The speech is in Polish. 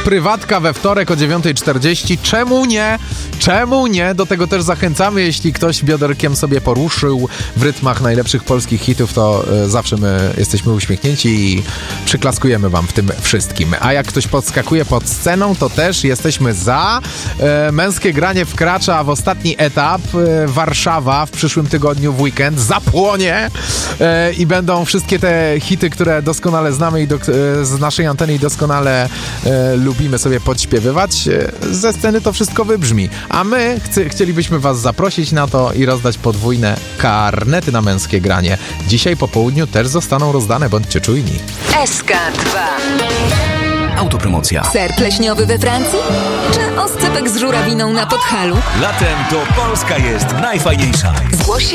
prywatka we wtorek o 9:40. Czemu nie? Czemu nie? Do tego też zachęcamy. Jeśli ktoś bioderkiem sobie poruszył w rytmach najlepszych polskich hitów, to zawsze my jesteśmy uśmiechnięci i przyklaskujemy wam w tym wszystkim. A jak ktoś podskakuje pod sceną, to też jesteśmy za. Męskie granie wkracza w ostatni etap. Warszawa w przyszłym tygodniu w weekend zapłonie i będą wszystkie te hity, które doskonale znamy i z naszej anteny i doskonale lubimy sobie podśpiewywać. Ze sceny to wszystko wybrzmi. A my chcielibyśmy was zaprosić na to i rozdać podwójne karnety na męskie granie. Dzisiaj po południu też zostaną rozdane, bądźcie czujni. SK2. Autopromocja. Ser pleśniowy we Francji? Czy oscypek z żurawiną na Podhalu? Latem to Polska jest najfajniejsza. Zgłoś się